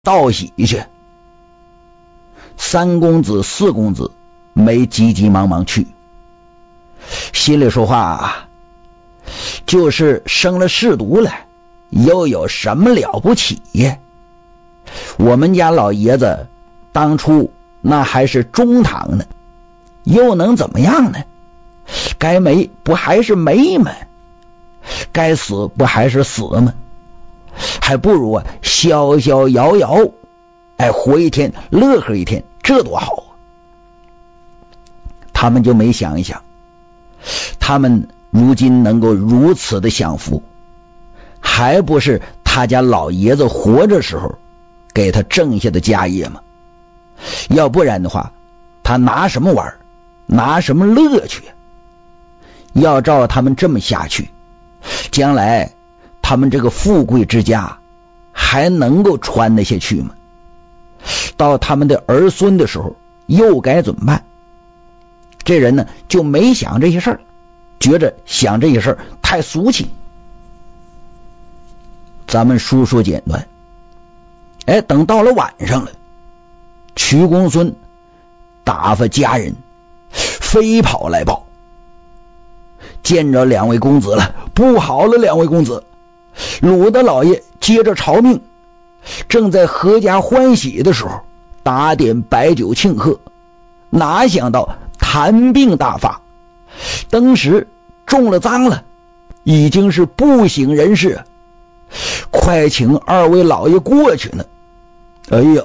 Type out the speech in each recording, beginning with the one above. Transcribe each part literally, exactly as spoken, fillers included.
道喜去。三公子四公子没急急忙忙去，心里说话，就是生了氏族了，又有什么了不起呀？我们家老爷子当初那还是中堂呢，又能怎么样呢？该没不还是没吗？该死不还是死吗？还不如啊逍逍遥遥，哎，活一天乐呵一天，这多好啊！他们就没想一想，他们如今能够如此的享福，还不是他家老爷子活着时候给他挣下的家业吗？要不然的话，他拿什么玩，拿什么乐趣？要照他们这么下去，将来他们这个富贵之家还能够传得下去吗？到他们的儿孙的时候又该怎么办？这人呢就没想这些事儿，觉着想这些事儿太俗气。咱们书说简短，哎，等到了晚上了，瞿公孙打发家人飞跑来报，见着两位公子了，不好了，两位公子，鲁的老爷接着朝命，正在阖家欢喜的时候打点摆酒庆贺，哪想到痰病大发，当时中了脏了，已经是不省人事，快请二位老爷过去呢。哎呀，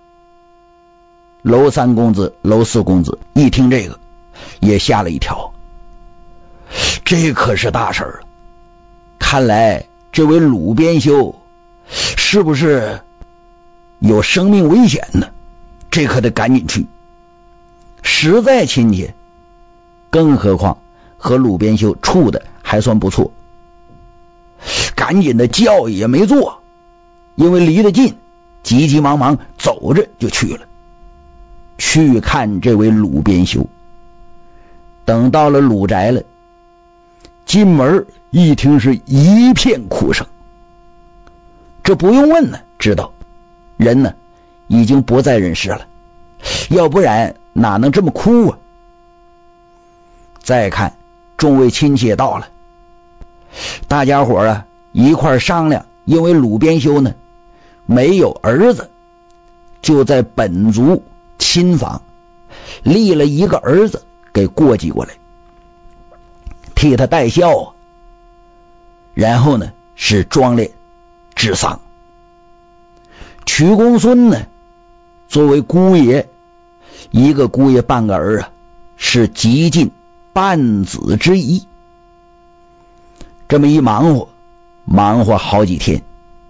娄三公子娄四公子一听这个也吓了一跳，这可是大事儿啊！看来这位鲁编修是不是有生命危险呢？这可得赶紧去，实在亲切，更何况和鲁编修处的还算不错，赶紧的叫也没做，因为离得近，急急忙忙走着就去了，去看这位鲁编修。等到了鲁宅了，进门一听是一片哭声，这不用问呢，知道人呢已经不在人世了，要不然哪能这么哭啊？再看众位亲戚也到了，大家伙啊一块商量，因为鲁编修呢没有儿子，就在本族亲房立了一个儿子给过继过来，替他带孝啊，然后呢是庄殓治丧。瞿公孙呢作为姑爷，一个姑爷半个儿啊，是极尽半子之谊。这么一忙活忙活好几天，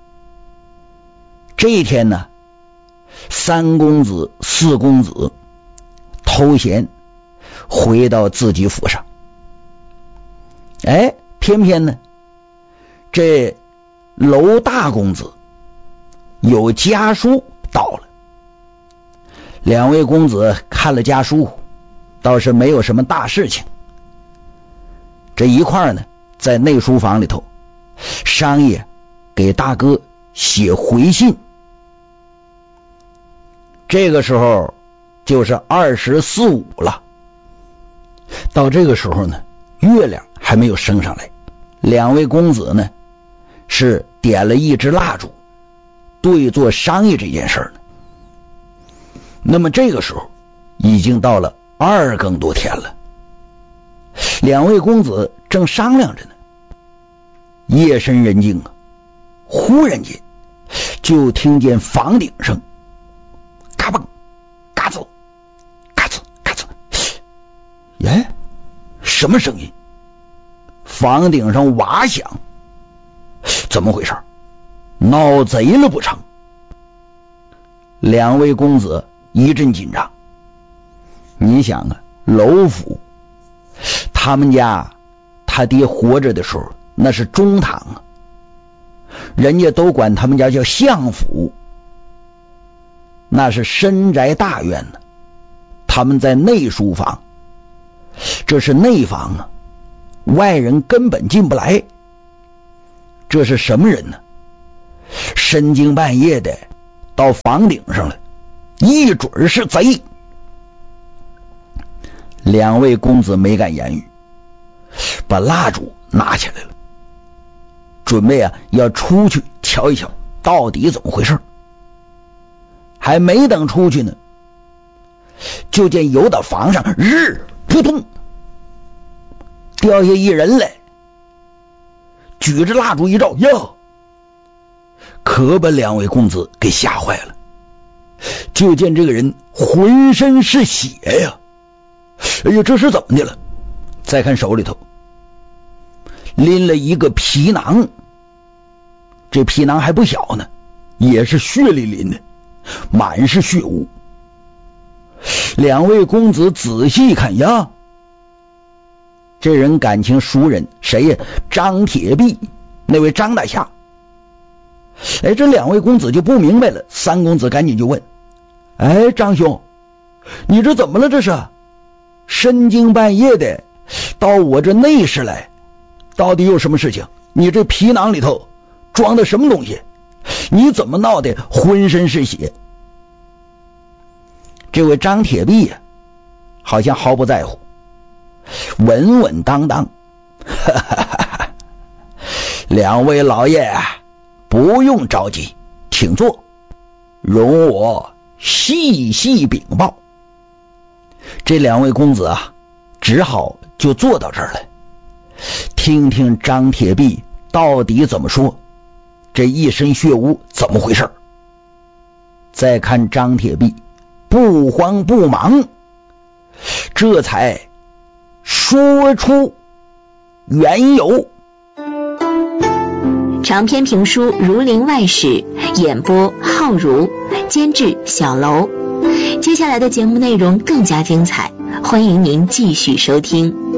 这一天呢，三公子四公子偷闲回到自己府上，哎，偏偏呢这娄大公子有家书到了。两位公子看了家书，倒是没有什么大事情，这一块呢在内书房里头商议给大哥写回信。这个时候就是二十四五了，到这个时候呢月亮还没有升上来，两位公子呢是点了一支蜡烛对坐商议这件事呢。那么这个时候已经到了二更多天了，两位公子正商量着呢，夜深人静啊，忽然间就听见房顶上嘎嘣嘎吱嘎吱嘎吱，耶，什么声音？房顶上瓦响，怎么回事？闹贼了不成？两位公子一阵紧张。你想啊，娄府他们家他爹活着的时候那是中堂啊，人家都管他们家叫相府，那是深宅大院呢，他们在内书房，这是内房啊，外人根本进不来。这是什么人呢？深更半夜的到房顶上了，一准是贼。两位公子没敢言语，把蜡烛拿起来了，准备啊要出去瞧一瞧到底怎么回事。还没等出去呢，就见有的房上日扑通掉下一人来，举着蜡烛一照，哟，可把两位公子给吓坏了。就见这个人浑身是血呀，哎呀，这是怎么的了？再看手里头拎了一个皮囊，这皮囊还不小呢，也是血淋淋的，满是血污。两位公子仔细看呀，这人感情熟人，谁呀？张铁壁，那位张大侠。哎，这两位公子就不明白了，三公子赶紧就问：哎，张兄，你这怎么了？这是深更半夜的到我这内室来，到底有什么事情？你这皮囊里头装的什么东西？你怎么闹得浑身是血？这位张铁壁呀、啊，好像毫不在乎，稳稳当当。哈哈哈哈，两位老爷啊，不用着急，请坐，容我细细禀报。这两位公子啊，只好就坐到这儿来，听听张铁壁到底怎么说，这一身血污怎么回事。再看张铁壁不慌不忙，这才说出缘由。 长篇评书《儒林外史》，演播浩如，监制小楼。接下来的节目内容更加精彩，欢迎您继续收听。